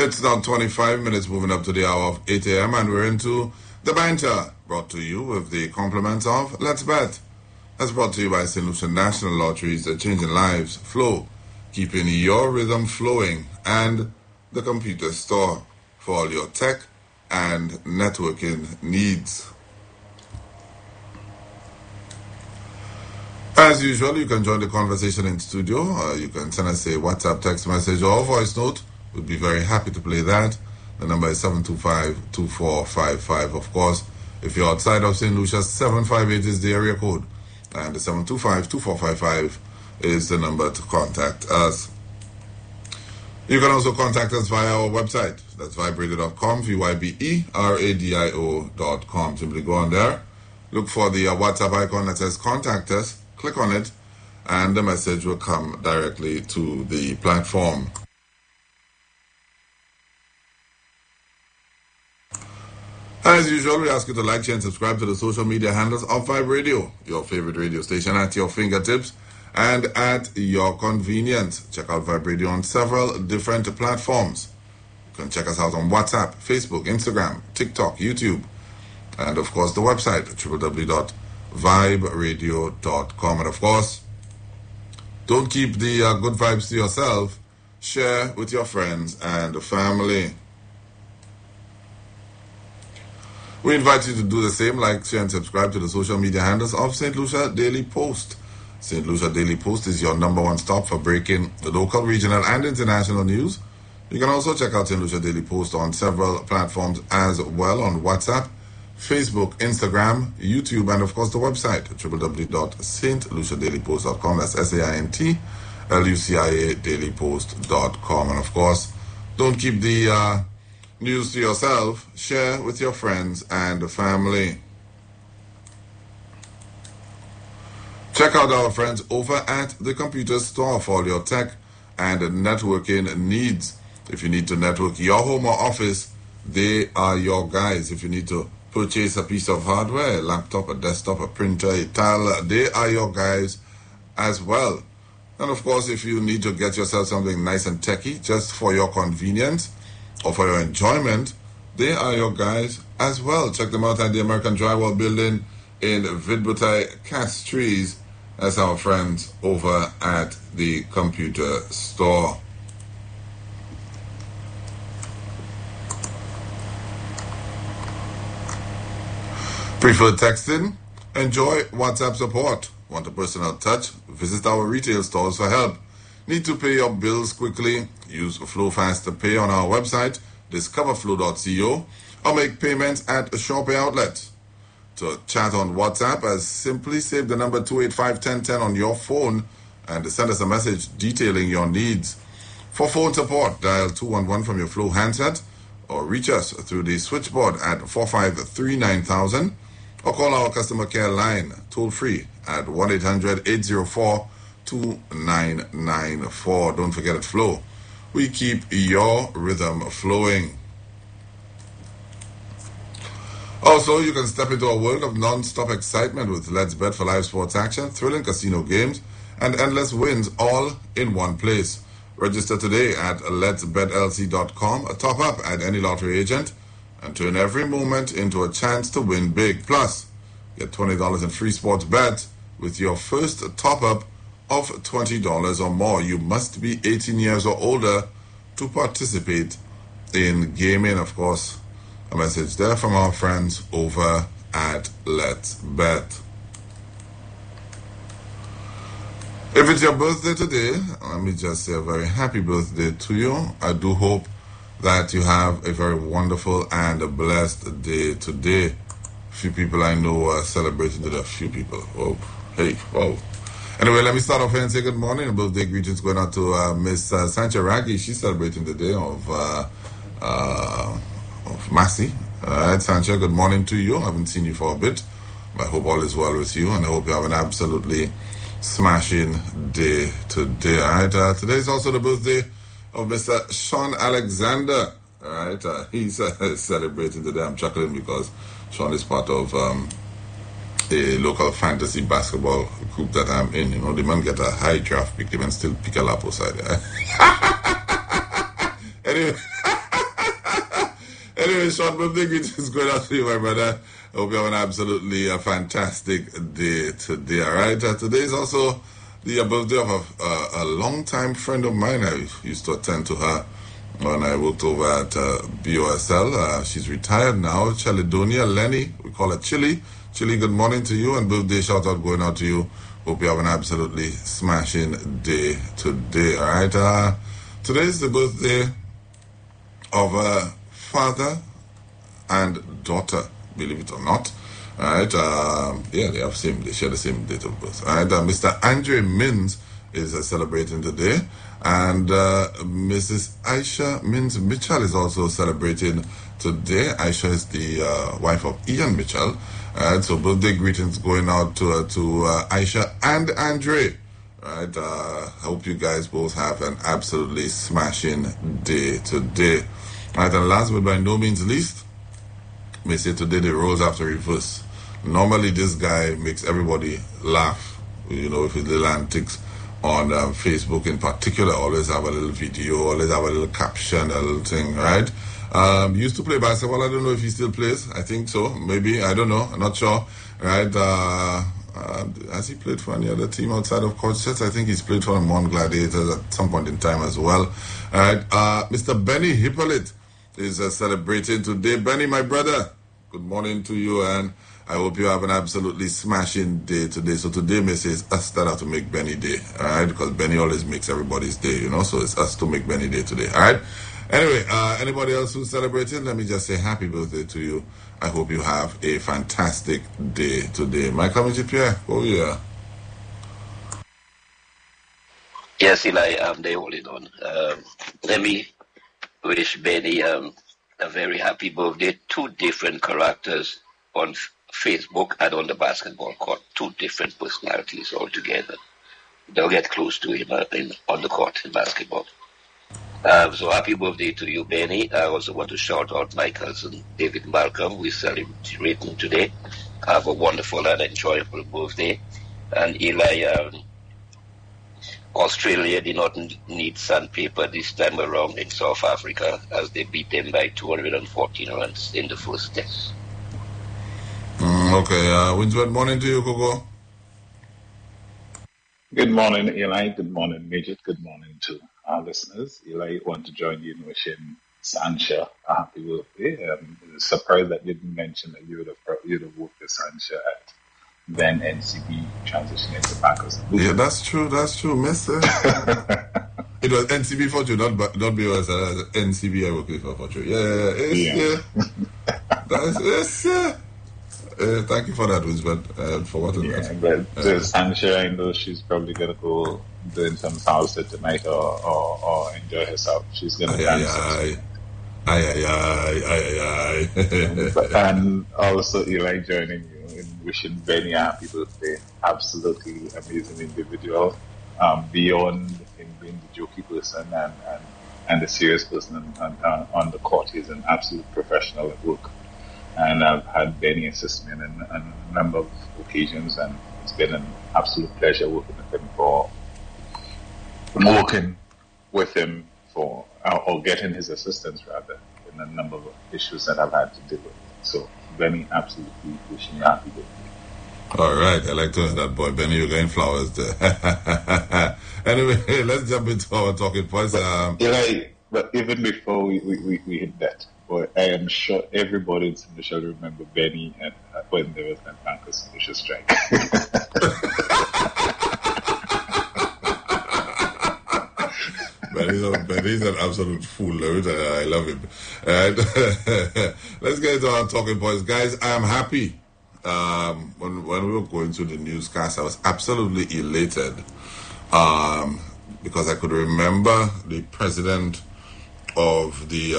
It's now 25 minutes moving up to the hour of 8 a.m. and we're into the banter, brought to you with the compliments of Let's Bet. That's brought to you by St. Lucia National Lotteries, changing lives, flow, keeping your rhythm flowing, and the computer store for all your tech and networking needs. As usual, you can join the conversation in studio. You can send us a WhatsApp text message or voice note. We'd be very happy to play that. The number is 725-2455. Of course, if you're outside of St. Lucia, 758 is the area code. And the 725-2455 is the number to contact us. You can also contact us via our website. That's vibradio.com, VYBERADIO.com. Simply go on there. Look for the WhatsApp icon that says contact us. Click on it, and the message will come directly to the platform. As usual, we ask you to like, share, and subscribe to the social media handles of Vibe Radio, your favorite radio station at your fingertips and at your convenience. Check out Vibe Radio on several different platforms. You can check us out on WhatsApp, Facebook, Instagram, TikTok, YouTube, and of course the website, www.viberadio.com. And of course, don't keep the good vibes to yourself. Share with your friends and family. We invite you to do the same, like, share, and subscribe to the social media handles of St. Lucia Daily Post. St. Lucia Daily Post is your number one stop for breaking the local, regional, and international news. You can also check out St. Lucia Daily Post on several platforms as well, on WhatsApp, Facebook, Instagram, YouTube, and of course the website, www.stluciadailypost.com. That's SAINTLUCIA dailypost.com. And of course, don't keep the news to yourself. Share with your friends and family. Check out our friends over at the computer store for all your tech and networking needs. If you need to network your home or office, they are your guys. If you need to purchase a piece of hardware, a laptop, a desktop, a printer, a tile, they are your guys as well. And of course, if you need to get yourself something nice and techy just for your convenience or for your enjoyment, they are your guys as well. Check them out at the American Drywall Building in Vidbutai, Castries. That's our friends over at the computer store. Preferred texting? Enjoy WhatsApp support. Want a personal touch? Visit our retail stores for help. Need to pay your bills quickly? Use FlowFast to pay on our website, discoverflow.co, or make payments at a SurePay outlet. To chat on WhatsApp, simply save the number 285-1010 on your phone and send us a message detailing your needs. For phone support, dial 211 from your Flow handset or reach us through the switchboard at 453-9000 or call our customer care line toll-free at 1-800-804-2994. Don't forget at Flow, we keep your rhythm flowing. Also, you can step into a world of non-stop excitement with Let's Bet for live sports action, thrilling casino games, and endless wins all in one place. Register today at letsbetlc.com, top up at any lottery agent, and turn every moment into a chance to win big. Plus, get $20 in free sports bets with your first top-up of $20 or more. You must be 18 years or older to participate in gaming. Of course, a message there from our friends over at Let's Bet. If it's your birthday today, let me just say a very happy birthday to you. I do hope that you have a very wonderful and a blessed day today. A few people I know are celebrating today. A few people. Oh, hey, whoa. Anyway, let me start off here and say good morning. A birthday greetings going out to Miss Sancha Raggi. She's celebrating the day of Massey. All right, Sancha, good morning to you. I haven't seen you for a bit. I hope all is well with you, and I hope you have an absolutely smashing day today. All right, today is also the birthday of Mr. Sean Alexander. All right, he's celebrating today. I'm chuckling because Sean is part of a local fantasy basketball group that I'm in. You know, the man get a high draft pick, the man still pick a lap outside. Anyway. Anyway, short birthday greetings going out to you, my brother. I hope you have an absolutely fantastic day today, all right? Today is also the birthday of a long-time friend of mine. I used to attend to her when I worked over at BOSL. She's retired now. Chelidonia Lenny, we call her Chili. Chili, good morning to you, and birthday shout-out going out to you. Hope you have an absolutely smashing day today, all right? Today is the birthday of a father and daughter, believe it or not. All right, they share the same date of birth. All right, Mr. Andre Mins is celebrating today, and Mrs. Aisha Mins Mitchell is also celebrating today. Aisha is the wife of Ian Mitchell. All right, so birthday greetings going out to Aisha and Andre. All right, I hope you guys both have an absolutely smashing day today. All right, and last but by no means least, may say today the roles have to reverse. Normally this guy makes everybody laugh, you know, with his little antics on Facebook in particular. Always have a little video, always have a little caption, a little thing, right? Used to play basketball. I don't know if he still plays. I think so, maybe, I don't know, I'm not sure, right? Has he played for any other team outside of Colchester? I think he's played for the Mon Gladiators at some point in time as well. All right, Mr. Benny Hippolyte is celebrating today. Benny, my brother, good morning to you, and I hope you have an absolutely smashing day today. So today, may say it's us that have to make Benny day, all right? Because Benny always makes everybody's day, you know, so it's us to make Benny day today, all right? Anyway, anybody else who's celebrating, let me just say happy birthday to you. I hope you have a fantastic day today. My comment, Pierre, oh yeah. Yes, Eli, I'm there holding on. Let me wish Benny a very happy birthday. Two different characters on Facebook and on the basketball court. Two different personalities altogether. They'll get close to him on the court in basketball. So happy birthday to you, Benny. I also want to shout out my cousin David Malcolm, who is celebrating today. Have a wonderful and enjoyable birthday. And Eli, Australia did not need sandpaper this time around in South Africa as they beat them by 214 runs in the first test. Okay, Winsford, morning to you, Coco. Good morning, Eli. Good morning, Midget. Good morning to our listeners. Eli, want to join you in wishing Sancha a happy birthday. Surprised that you didn't mention that you'd have worked with Sancha at then NCB transitioning to Packers. Yeah, that's true, mister. It was NCB for you, not BOS, NCB I worked with for you. Yeah. Thank you for that, Winsford. For what but Sancha, I know she's probably going to go doing some salsa tonight or enjoy herself. She's going to dance. And also Eli joining you in wishing Benny a happy birthday. Absolutely amazing individual. Beyond him being the jokey person and the serious person on the court, he's an absolute professional at work. And I've had Benny assist me in a number of occasions, and it's been an absolute pleasure working with him or getting his assistance rather in a number of issues that I've had to deal with. So Benny, absolutely wishing you a happy birthday. All right, I like to hear that, boy. Benny, you're getting flowers there. Anyway, let's jump into our talking points. But even before we hit that, boy, I am sure everybody in Sydney shall remember Benny and when there was an Packers social strike. Benny's an absolute fool. I love him. Let's get into our talking points. Guys, I am happy. When we were going through the newscast, I was absolutely elated because I could remember the president of the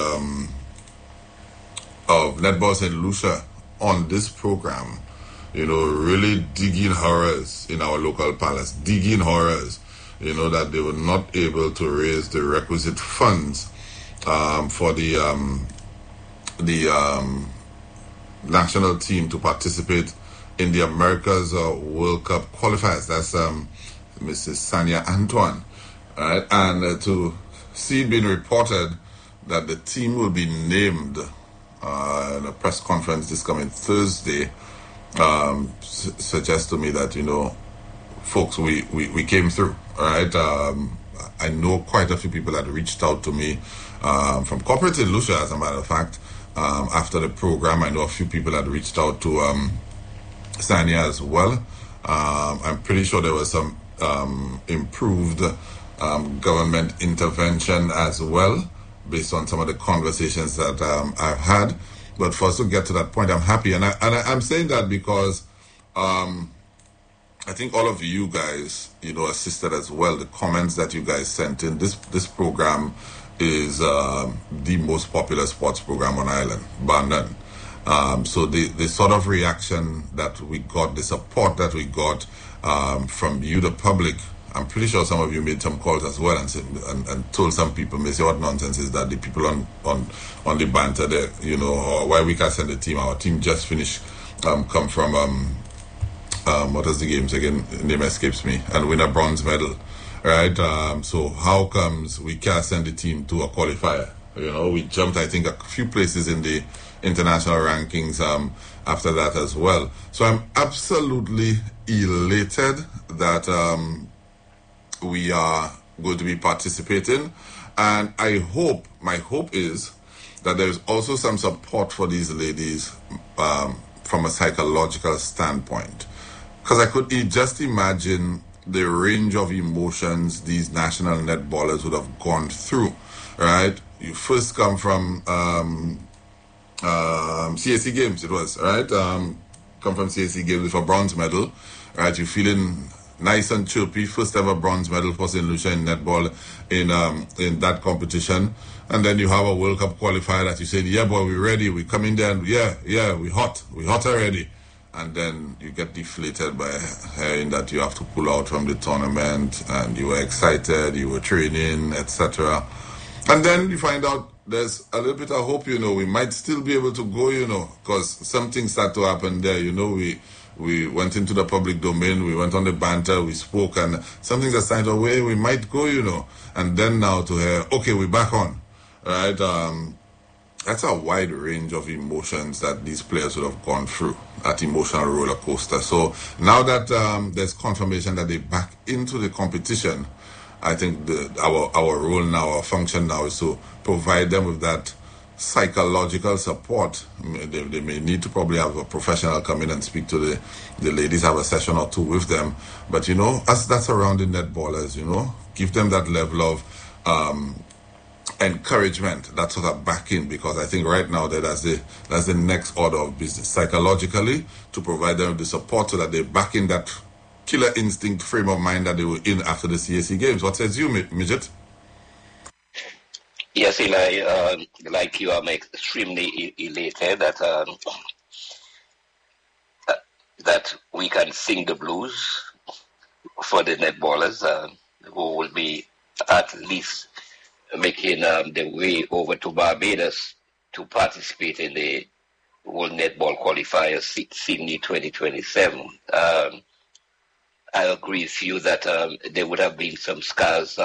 of Netball St. Lucia on this program, you know, really digging horrors in our local palace, digging horrors, you know, that they were not able to raise the requisite funds for the national team to participate in the America's World Cup qualifiers. That's Mrs. Sanya Antoine, right? And to see being reported that the team will be named in a press conference this coming Thursday, suggests to me that, folks, we came through, right? I know quite a few people that reached out to me from corporate in Lucia, as a matter of fact. After the program, I know a few people had reached out to Sania as well. I'm pretty sure there was some improved government intervention as well, based on some of the conversations that I've had. But for us to get to that point, I'm happy. And I'm saying that because I think all of you guys, assisted as well. The comments that you guys sent in, this program is the most popular sports program on Ireland, bar none. So the sort of reaction that we got, the support that we got from you, the public, I'm pretty sure some of you made some calls as well and told some people, may say, what nonsense is that? The people on the banter there, or why we can't send the team. Our team just finished, come from, what is the games again? Name escapes me. And win a bronze medal, right? So how comes we can't send the team to a qualifier? We jumped, I think, a few places in the international rankings after that as well. So I'm absolutely elated that we are going to be participating, and my hope is that there's also some support for these ladies from a psychological standpoint, because I could just imagine the range of emotions these national netballers would have gone through, right? You first come from CAC Games, it was, right? Come from CAC Games with a bronze medal, right? You're feeling nice and chirpy, first ever bronze medal for St. Lucia in netball in that competition. And then you have a World Cup qualifier that you said, yeah, boy, we're ready. We come in there and we're hot already. And then you get deflated by hearing that you have to pull out from the tournament, and you were excited, you were training, etc. And then you find out there's a little bit of hope, we might still be able to go, because some things start to happen there, we went into the public domain, we went on the banter, we spoke, and some things are starting to away, we might go, and then now to hear, okay, we're back on, right? That's a wide range of emotions that these players would have gone through, that emotional roller coaster. So now that there's confirmation that they're back into the competition, I think our role now, our function now is to provide them with that psychological support. They may need to probably have a professional come in and speak to the ladies, have a session or two with them. But, as that's around the netballers, give them that level of encouragement, that sort of backing, because I think right now that's the next order of business, psychologically, to provide them with the support so that they're back in that killer instinct frame of mind that they were in after the CAC Games. What says you, Midget? Yes, Eli, like you, I'm extremely elated that we can sing the blues for the netballers who will be at least making the way over to Barbados to participate in the World Netball Qualifier Sydney 2027. I agree with you that there would have been some scars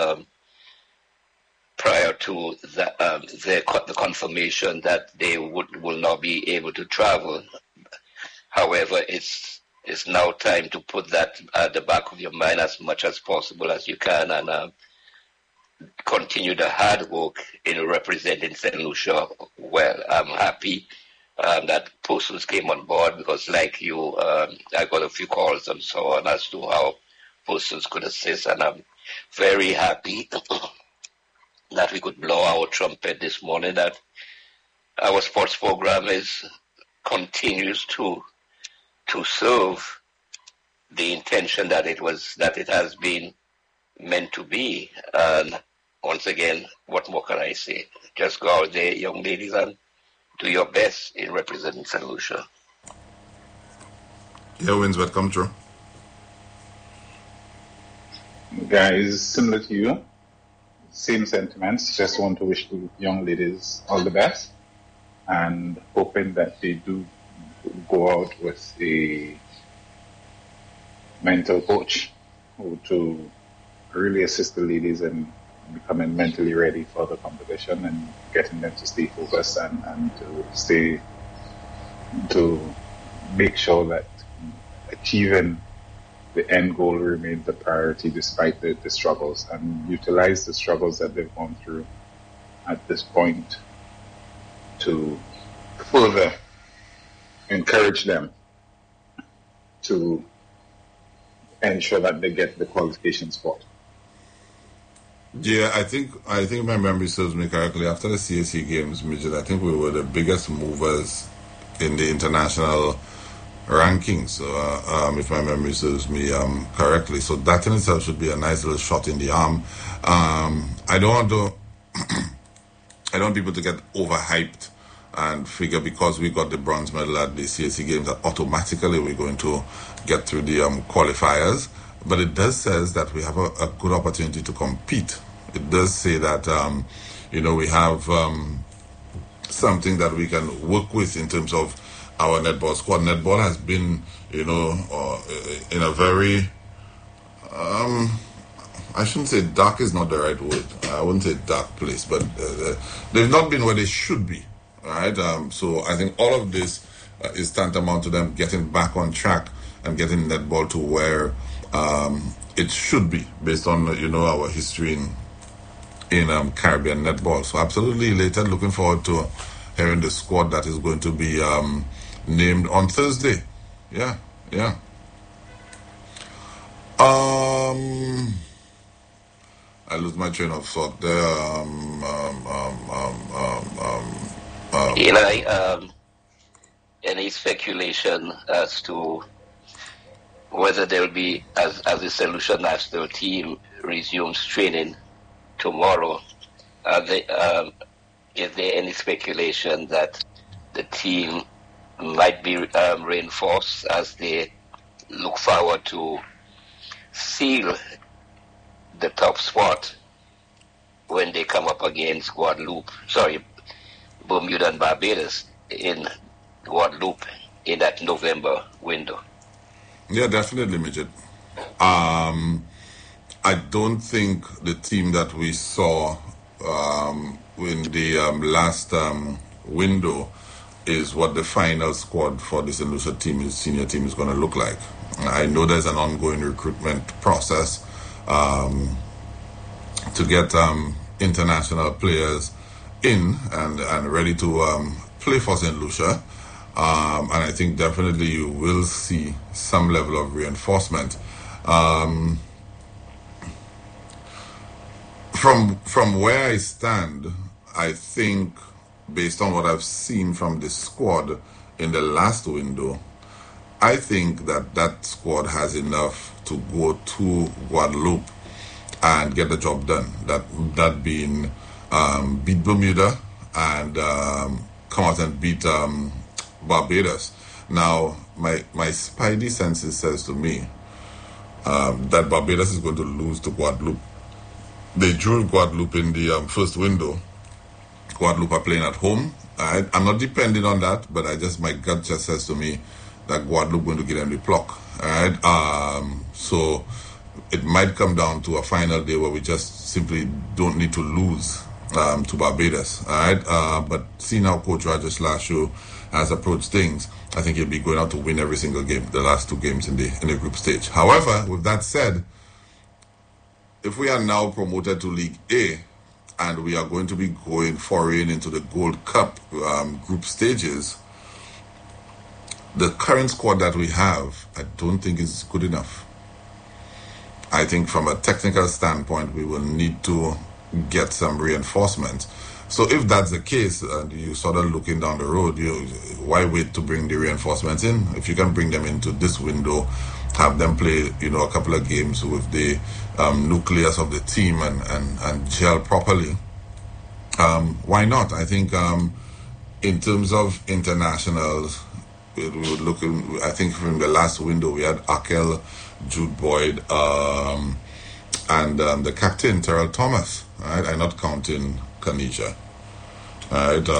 prior to the confirmation that they will not be able to travel. However, it's now time to put that at the back of your mind as much as possible as you can, and continue the hard work in representing St. Lucia well. I'm happy that persons came on board, because like you, I got a few calls and so on as to how persons could assist, and I'm very happy that we could blow our trumpet this morning, that our sports program continues to serve the intention that it has been meant to be. And once again, what more can I say? Just go out there, young ladies, and do your best in representing St. Lucia. Yeah, wins what come true. Guys, similar to you, same sentiments. Just want to wish the young ladies all the best, and hoping that they do go out with a mental coach to really assist the ladies in becoming mentally ready for the competition and getting them to stay focused and to make sure that achieving the end goal remains the priority despite the struggles, and utilize the struggles that they've gone through at this point to further encourage them to ensure that they get the qualification spot. Yeah, I think my memory serves me correctly. After the CAC games, Midget, I think we were the biggest movers in the international rankings, if my memory serves me correctly. So that in itself should be a nice little shot in the arm. I don't want people to get overhyped and figure because we got the bronze medal at the CAC games that automatically we're going to get through the qualifiers. But it does says that we have a good opportunity to compete. It does say that, we have something that we can work with in terms of our netball squad. Netball has been, in a very, I shouldn't say dark is not the right word. I wouldn't say dark place, but they've not been where they should be. Right? So I think all of this is tantamount to them getting back on track and getting netball to where it should be based on our history in Caribbean netball. So absolutely elated, looking forward to hearing the squad that is going to be named on Thursday. Yeah. I lose my train of thought there. Eli, any speculation as to whether there will be, as the Solution national team resumes training tomorrow, is there any speculation that the team might be reinforced as they look forward to seal the top spot when they come up against Bermuda and Barbados in Guadeloupe in that November window? Yeah, definitely, Midget. I don't think the team that we saw in the last window is what the final squad for the St. Lucia team, senior team, is going to look like. I know there's an ongoing recruitment process to get international players in and ready to play for St. Lucia. And I think definitely you will see some level of reinforcement. From where I stand, I think, based on what I've seen from the squad in the last window, I think that squad has enough to go to Guadeloupe and get the job done. That being beat Bermuda and come out and beat Barbados. Now, my spidey senses says to me that Barbados is going to lose to Guadeloupe. They drew Guadeloupe in the first window. Guadeloupe are playing at home. I'm not depending on that, but my gut just says to me that Guadeloupe going to get them the pluck. All right. So it might come down to a final day where we just simply don't need to lose to Barbados. All right. But seeing how Coach Roger Slasho has approached things, I think he'll be going out to win every single game, the last two games in the group stage. However, with that said, if we are now promoted to League A and we are going to be going foraying into the Gold Cup group stages, the current squad that we have, I don't think is good enough. I think from a technical standpoint, we will need to get some reinforcement. So if that's the case, and you sort of looking down the road, why wait to bring the reinforcements in? If you can bring them into this window, have them play, a couple of games with the nucleus of the team and gel properly, why not? I think in terms of internationals, we would look. I think from the last window we had Akel, Jude Boyd, and the captain Terrell Thomas. Right? I'm not counting Kanisha. Right?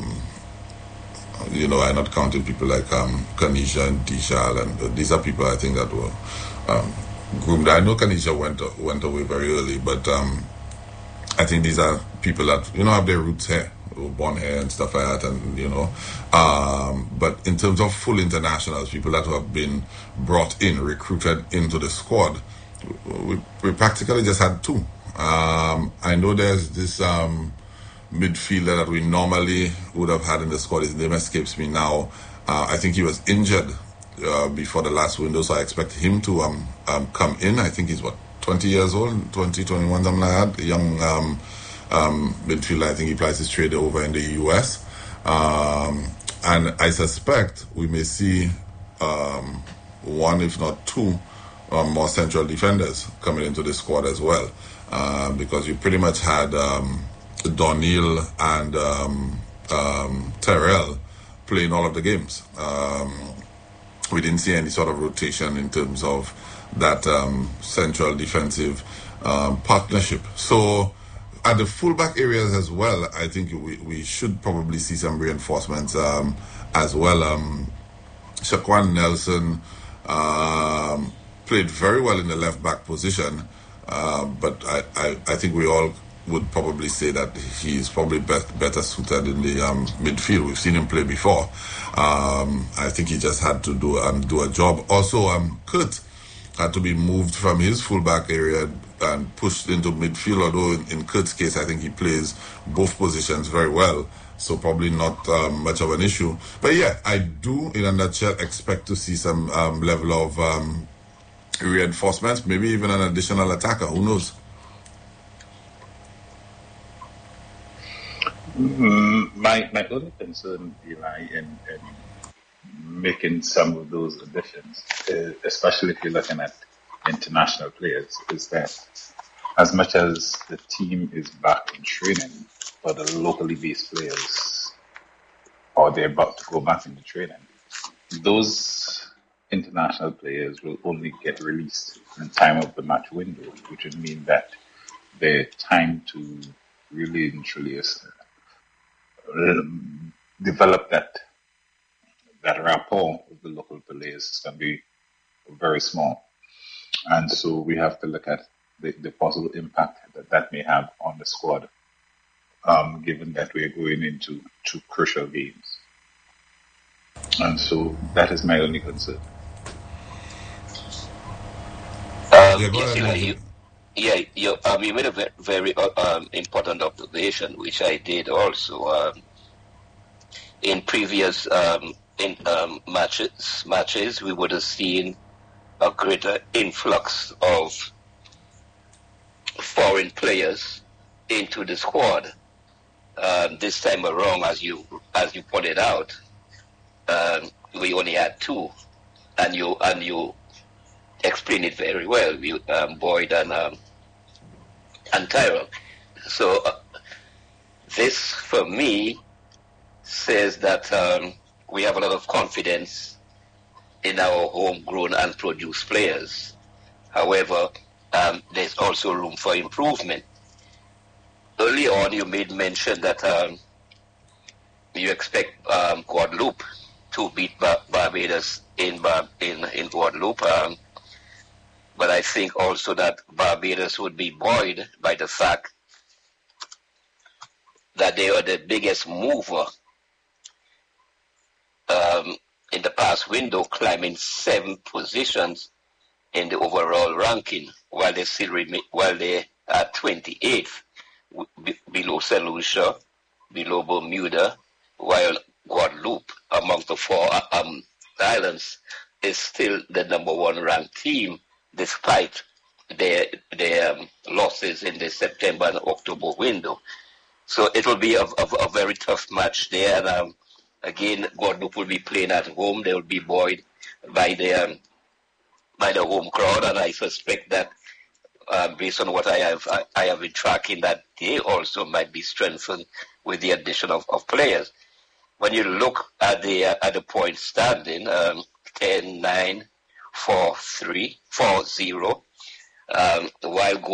I'm not counting people like Kanisha and Dishal, and these are people I think that were groomed. I know Kanisha went away very early, but I think these are people that, have their roots here, who were born here and stuff like that, and, but in terms of full internationals, people that have been brought in, recruited into the squad, we practically just had two. I know there's this midfielder that we normally would have had in the squad. His name escapes me now. I think he was injured before the last window, so I expect him to come in. I think he's 20 years old, 20, 21, something like that. A young midfielder. I think he plays his trade over in the US. And I suspect we may see one, if not two, more central defenders coming into the squad as well. Because we pretty much had Donil and Terrell playing all of the games. We didn't see any sort of rotation in terms of that central defensive partnership. So at the fullback areas as well, I think we should probably see some reinforcements as well. Shaquan Nelson played very well in the left back position, but I think we all would probably say that he's probably better suited in the midfield. We've seen him play before. I think he just had to do a job. Also, Kurt had to be moved from his fullback area and pushed into midfield, although in Kurt's case, I think he plays both positions very well, so probably not much of an issue. But yeah, I do, in a nutshell, expect to see some level of reinforcements, maybe even an additional attacker. Who knows? My only concern, Eli, in making some of those additions, especially if you're looking at international players, is that as much as the team is back in training for the locally based players, or they're about to go back into training, those international players will only get released in time of the match window, which would mean that their time to really and truly develop that rapport with the local players can be very small. And so we have to look at the possible impact that may have on the squad, given that we're going into two crucial games. And so that is my only concern. You made a very important observation, which I did also. In previous matches, we would have seen a greater influx of foreign players into the squad. This time around, as you pointed out, we only had two, and you explained it very well. Boyd and Tyrell. So this, for me, says that we have a lot of confidence in our homegrown and produced players. However, there's also room for improvement. Early on, you made mention that you expect Guadeloupe to beat Barbados in Guadeloupe. But I think also that Barbados would be buoyed by the fact that they are the biggest mover in the past window, climbing 7 positions in the overall ranking, while they are 28th, below St. Lucia, below Bermuda, while Guadeloupe, among the 4 islands, is still the number 1 ranked team, despite their losses in the September and October window. So it will be a very tough match there. And, again, Guadeloupe will be playing at home. They will be buoyed by the home crowd, and I suspect that based on what I have been tracking, that they also might be strengthened with the addition of players. When you look at the point standing, 10-9, 4-3, 4-0, while